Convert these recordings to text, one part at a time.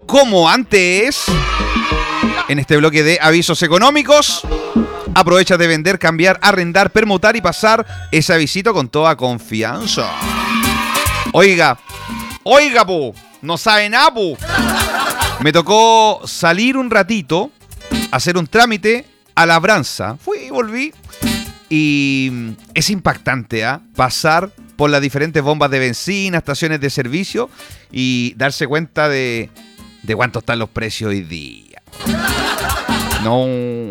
como antes. En este bloque de avisos económicos, aprovecha de vender, cambiar, arrendar, permutar y pasar ese avisito con toda confianza. Oiga, po, no sabe nada, po. Me tocó salir un ratito, hacer un trámite a labranza. Fui y volví. Y es impactante, pasar por las diferentes bombas de benzina, estaciones de servicio y darse cuenta de cuánto están los precios hoy día. No.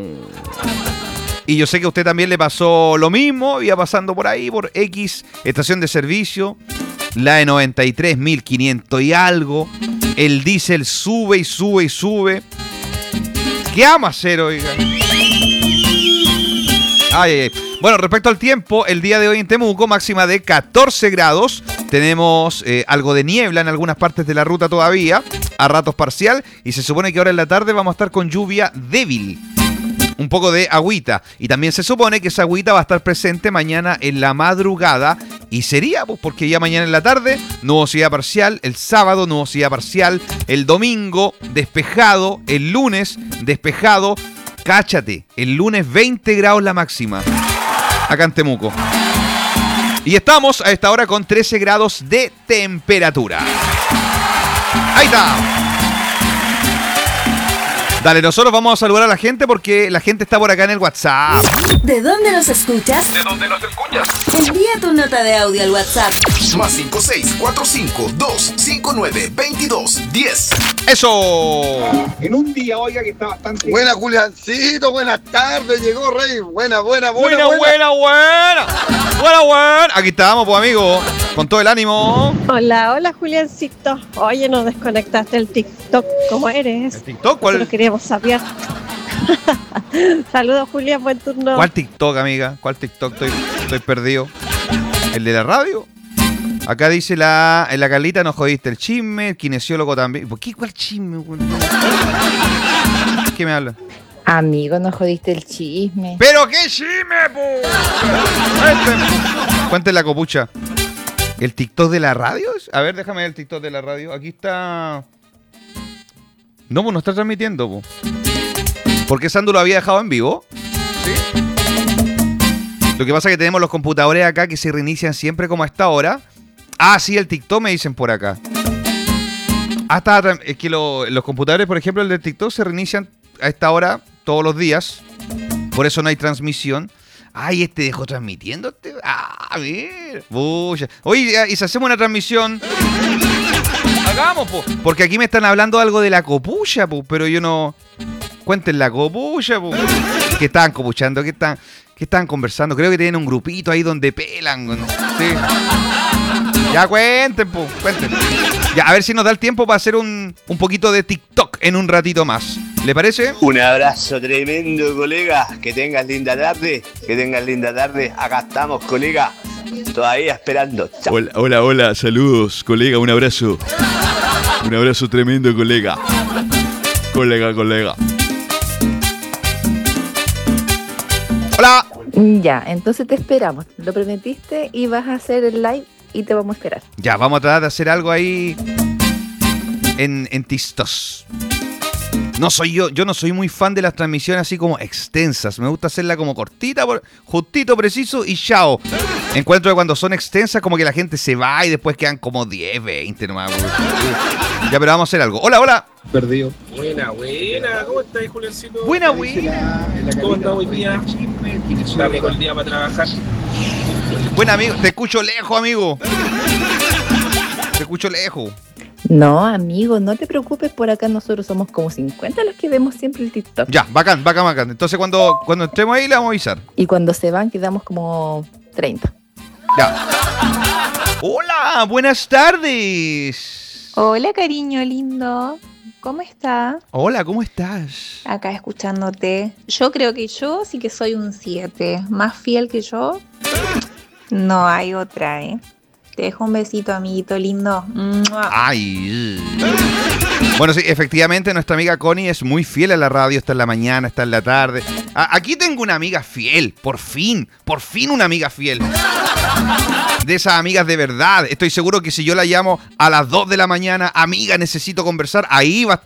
Y yo sé que a usted también le pasó lo mismo, iba pasando por ahí, por X estación de servicio, la de 93.500 y algo, el diésel sube y sube y sube. ¿Qué vamos a hacer, oiga? Ay. Bueno, respecto al tiempo, el día de hoy en Temuco, máxima de 14 grados. Tenemos algo de niebla en algunas partes de la ruta todavía, a ratos parcial, y se supone que ahora en la tarde vamos a estar con lluvia débil. Un poco de agüita. Y también se supone que esa agüita va a estar presente mañana en la madrugada. Y sería, pues, porque ya mañana en la tarde, nubosidad parcial. El sábado, nubosidad parcial. El domingo, despejado. El lunes, despejado. Cáchate, el lunes 20 grados la máxima. Acá en Temuco. Y estamos a esta hora con 13 grados de temperatura. Ahí está. Dale, nosotros vamos a saludar a la gente porque la gente está por acá en el WhatsApp. ¿De dónde nos escuchas? ¿De dónde nos escuchas? Envía tu nota de audio al WhatsApp. Más 56452592210. ¡Eso! En un día, oiga, que está bastante... Buena, Juliancito, buenas tardes, llegó Rey. Buena. Buena. Aquí estamos, pues, amigo, con todo el ánimo. Hola, Juliancito. Oye, nos desconectaste el TikTok. ¿Cómo eres? ¿El TikTok? ¿Cuál? Nosotros queríamos saber. Saludos, Julián, buen turno. ¿Cuál TikTok, amiga? ¿Cuál TikTok? Estoy perdido. ¿El de la radio? Acá dice en la Carlita, nos jodiste el chisme, el kinesiólogo también. ¿Por qué? ¿Cuál chisme? ¿Qué me habla? Amigo, nos jodiste el chisme. ¿Pero qué chisme, po? Cuente la copucha. ¿El TikTok de la radio? A ver, déjame ver el TikTok de la radio. Aquí está... No, pues no está transmitiendo, po. ¿Por qué Sandu lo había dejado en vivo? ¿Sí? Lo que pasa es que tenemos los computadores acá que se reinician siempre como a esta hora. Ah, sí, el TikTok me dicen por acá. Es que los computadores, por ejemplo, el de TikTok se reinician a esta hora todos los días. Por eso no hay transmisión. Ay, este dejó transmitiendo. A ver. Bulla. Oye, y si hacemos una transmisión... Hagamos, po. Porque aquí me están hablando algo de la copucha, po, pero yo no... Cuenten la copucha, po. ¿Qué estaban copuchando? ¿Qué estaban conversando? Creo que tienen un grupito ahí donde pelan. Sí. Ya cuenten, po. Cuenten. Ya, a ver si nos da el tiempo para hacer un poquito de TikTok en un ratito más. ¿Le parece? Un abrazo tremendo, colega. Que tengas linda tarde. Acá estamos, colega. Todavía esperando. Chao. Hola. Saludos, colega. Un abrazo. Un abrazo tremendo, colega. Colega. Hola. Ya, entonces te esperamos. Lo prometiste y vas a hacer el live y te vamos a esperar. Ya, vamos a tratar de hacer algo ahí en Tistos. No soy yo no soy muy fan de las transmisiones así como extensas. Me gusta hacerla como cortita, justito, preciso y chao. Encuentro que cuando son extensas como que la gente se va y después quedan como 10, 20 nomás. Ya, pero vamos a hacer algo. Hola. Perdido. Buena. ¿Cómo estás, Juliancito? Buena. ¿Cómo estás hoy día? Dale con el día para trabajar. Buen amigo. Te escucho lejos, amigo. Te escucho lejos. No, amigo, no te preocupes, por acá nosotros somos como 50 los que vemos siempre el TikTok. Ya, bacán. Entonces cuando estemos ahí le vamos a avisar. Y cuando se van quedamos como 30. Ya. Hola, buenas tardes. Hola, cariño lindo. ¿Cómo está? Hola, ¿cómo estás? Acá escuchándote. Yo creo que yo sí que soy un 7. Más fiel que yo, no hay otra, ¿eh? Te dejo un besito, amiguito lindo. Ay. Bueno, sí, efectivamente nuestra amiga Connie es muy fiel a la radio. Está en la mañana, está en la tarde. Aquí tengo una amiga fiel. Por fin una amiga fiel. De esas amigas de verdad. Estoy seguro que si yo la llamo a las 2 de la mañana, amiga, necesito conversar, ahí va